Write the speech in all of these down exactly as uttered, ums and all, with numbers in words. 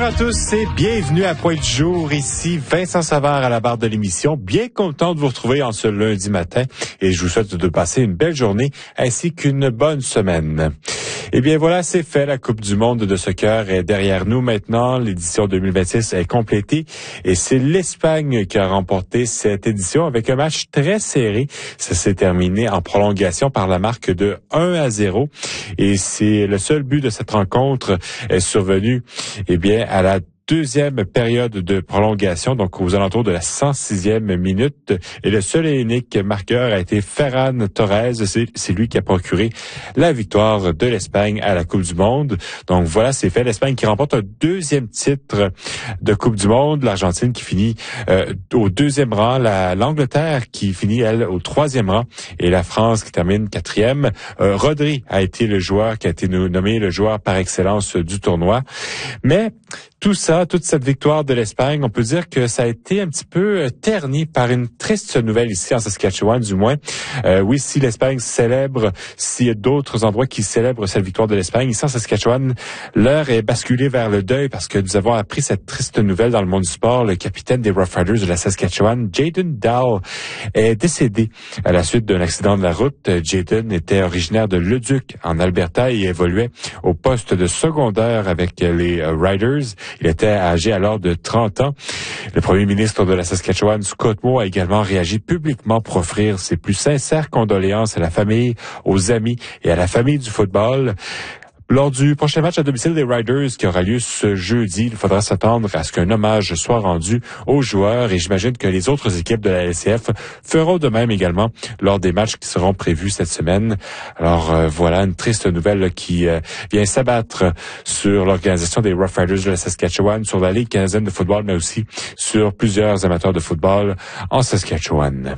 Bonjour à tous et bienvenue à Point du jour. Ici Vincent Savard à la barre de l'émission. Bien content de vous retrouver en ce lundi matin et je vous souhaite de passer une belle journée ainsi qu'une bonne semaine. Eh bien voilà, c'est fait. La Coupe du monde de soccer est derrière nous maintenant. L'édition deux mille vingt-six est complétée et c'est l'Espagne qui a remporté cette édition avec un match très serré. Ça s'est terminé en prolongation par la marque de un à zéro et c'est le seul but de cette rencontre est survenu eh bien à la deuxième période de prolongation, donc aux alentours de la cent sixième minute. Et le seul et unique marqueur a été Ferran Torres. C'est, c'est lui qui a procuré la victoire de l'Espagne à la Coupe du monde. Donc voilà, c'est fait. L'Espagne qui remporte un deuxième titre de Coupe du monde. L'Argentine qui finit euh, au deuxième rang. La, l'Angleterre qui finit, elle, au troisième rang. Et la France qui termine quatrième. Euh, Rodri a été le joueur qui a été nommé le joueur par excellence du tournoi. Mais tout ça, toute cette victoire de l'Espagne, on peut dire que ça a été un petit peu terni par une triste nouvelle ici en Saskatchewan, du moins. Euh, oui, si l'Espagne célèbre, s'il y a d'autres endroits qui célèbrent cette victoire de l'Espagne, ici en Saskatchewan, l'heure est basculée vers le deuil parce que nous avons appris cette triste nouvelle dans le monde du sport. Le capitaine des Rough Riders de la Saskatchewan, Jayden Dow, est décédé à la suite d'un accident de la route. Jayden était originaire de Leduc, en Alberta, et évoluait au poste de secondaire avec les Riders. Il était âgé alors de trente ans. Le premier ministre de la Saskatchewan, Scott Moe, a également réagi publiquement pour offrir ses plus sincères condoléances à la famille, aux amis et à la famille du football. Lors du prochain match à domicile des Riders qui aura lieu ce jeudi, il faudra s'attendre à ce qu'un hommage soit rendu aux joueurs et j'imagine que les autres équipes de la L C F feront de même également lors des matchs qui seront prévus cette semaine. Alors euh, voilà une triste nouvelle là, qui euh, vient s'abattre sur l'organisation des Rough Riders de la Saskatchewan, sur la Ligue canadienne de football, mais aussi sur plusieurs amateurs de football en Saskatchewan.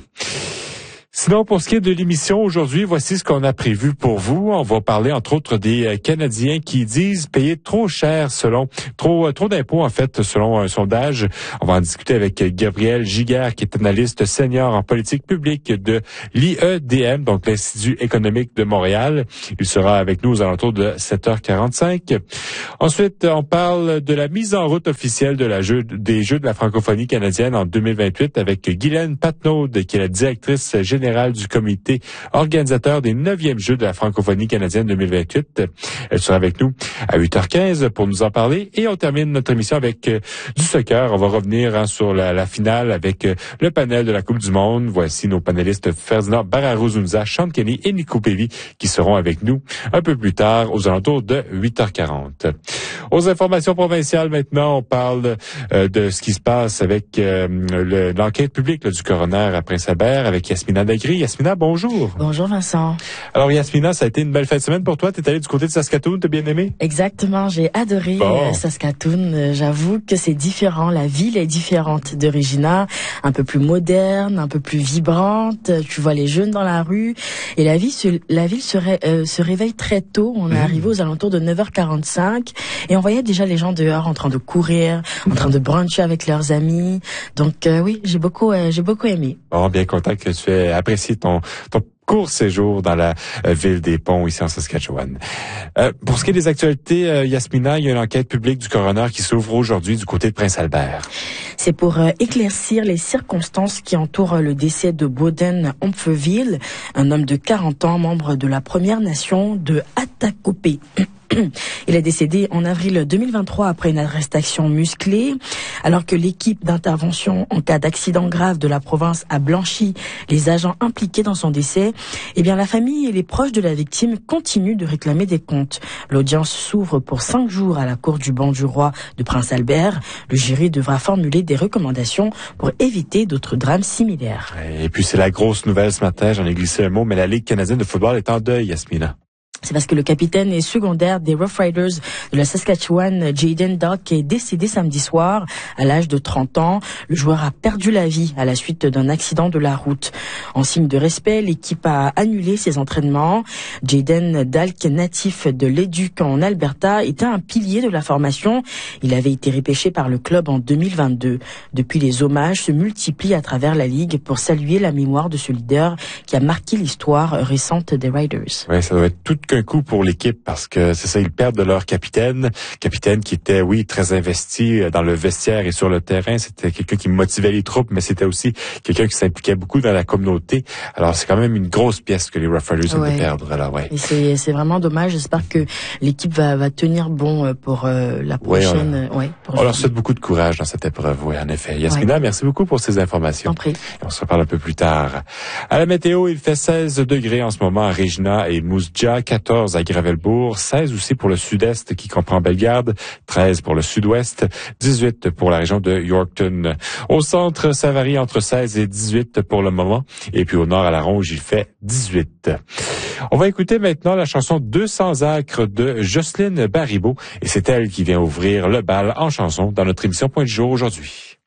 Sinon, pour ce qui est de l'émission aujourd'hui, voici ce qu'on a prévu pour vous. On va parler, entre autres, des Canadiens qui disent payer trop cher selon, trop, trop d'impôts, en fait, selon un sondage. On va en discuter avec Gabriel Giguère, qui est analyste senior en politique publique de l'I E D M, donc l'Institut économique de Montréal. Il sera avec nous aux alentours de sept heures quarante-cinq. Ensuite, on parle de la mise en route officielle de la jeu, des Jeux de la francophonie canadienne en deux mille vingt-huit avec Guylaine Patnaud, qui est la directrice générale du comité organisateur des neuvièmes Jeux de la francophonie canadienne deux mille vingt-huit. Elle sera avec nous à huit heures quinze pour nous en parler. Et on termine notre émission avec euh, du soccer. On va revenir hein, sur la, la finale avec euh, le panel de la Coupe du monde. Voici nos panélistes Ferdinand Bararozunza, Sean Kenny et Nico Pévy qui seront avec nous un peu plus tard aux alentours de huit heures quarante. Aux informations provinciales maintenant, on parle euh, de ce qui se passe avec euh, le, l'enquête publique là, du coroner à Prince-Albert avec Yasmina Dagri. Yasmina, bonjour. Bonjour Vincent. Alors Yasmina, ça a été une belle fin de semaine pour toi. T'es allée du côté de Saskatoon, t'as bien aimé? Exactement, j'ai adoré bon. euh, Saskatoon. Euh, j'avoue que c'est différent. La ville est différente de Regina, un peu plus moderne, un peu plus vibrante. Tu vois les jeunes dans la rue et la ville se, la ville se, ré, euh, se réveille très tôt. On est mmh. arrivé aux alentours de neuf heures quarante-cinq et on voyait déjà les gens dehors en train de courir, en train de bruncher avec leurs amis. Donc euh, oui, j'ai beaucoup, euh, j'ai beaucoup aimé. Bon, bien content que tu aies apprécié ton, ton court séjour dans la euh, ville des Ponts ici en Saskatchewan. Euh, pour ce qui est des actualités, euh, Yasmina, il y a une enquête publique du coroner qui s'ouvre aujourd'hui du côté de Prince-Albert. C'est pour euh, éclaircir les circonstances qui entourent le décès de Boden Ompheville, un homme de quarante ans, membre de la Première Nation de Atakopé. Il est décédé en avril deux mille vingt-trois après une arrestation musclée. Alors que l'équipe d'intervention en cas d'accident grave de la province a blanchi les agents impliqués dans son décès, eh bien la famille et les proches de la victime continuent de réclamer des comptes. L'audience s'ouvre pour cinq jours à la cour du banc du roi de Prince-Albert. Le jury devra formuler des recommandations pour éviter d'autres drames similaires. Et puis c'est la grosse nouvelle ce matin, j'en ai glissé un mot, mais la Ligue canadienne de football est en deuil, Yasmina. C'est parce que le capitaine et secondaire des Rough Riders de la Saskatchewan, Jayden Dow, est décédé samedi soir à l'âge de trente ans. Le joueur a perdu la vie à la suite d'un accident de la route. En signe de respect, l'équipe a annulé ses entraînements. Jayden Dow, natif de Leduc en Alberta, était un pilier de la formation. Il avait été repêché par le club en deux mille vingt-deux. Depuis, les hommages se multiplient à travers la ligue pour saluer la mémoire de ce leader qui a marqué l'histoire récente des Riders. Ouais, ça doit être tout que qu'un coup pour l'équipe parce que c'est ça, ils perdent de leur capitaine, capitaine qui était, oui, très investi dans le vestiaire et sur le terrain. C'était quelqu'un qui motivait les troupes, mais c'était aussi quelqu'un qui s'impliquait beaucoup dans la communauté. Alors, c'est quand même une grosse pièce que les Rough Riders viennent ouais. de perdre, là, ouais. Et c'est, c'est vraiment dommage. J'espère que l'équipe va, va tenir bon pour euh, la prochaine. Ouais, on, ouais, pour on leur souhaite beaucoup de courage dans cette épreuve, oui, en effet. Yasmina, ouais. merci beaucoup pour ces informations. En prie. Et on se reparle un peu plus tard. À la météo, il fait seize degrés en ce moment à Regina et Mousdja, quatorze à Gravelbourg, seize aussi pour le sud-est qui comprend Bellegarde, treize pour le sud-ouest, dix-huit pour la région de Yorkton. Au centre, ça varie entre seize et dix-huit pour le moment. Et puis au nord, à la Ronge, il fait dix-huit. On va écouter maintenant la chanson deux cents acres de Jocelyne Baribeau. Et c'est elle qui vient ouvrir le bal en chanson dans notre émission Point du jour aujourd'hui.